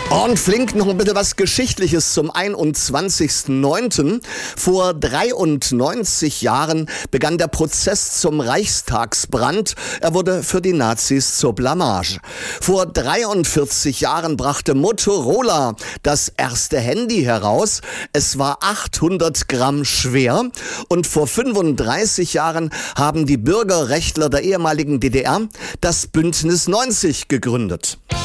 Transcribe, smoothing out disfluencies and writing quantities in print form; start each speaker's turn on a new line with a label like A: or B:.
A: Und flink noch ein bisschen was Geschichtliches zum 21.09. Vor 93 Jahren begann der Prozess zum Reichstagsbrand. Er wurde für die Nazis zur Blamage. Vor 43 Jahren brachte Motorola das erste Handy heraus. Es war 800 Gramm schwer. Und vor 35 Jahren haben die Bürgerrechtler der ehemaligen DDR das Bündnis 90 gegründet.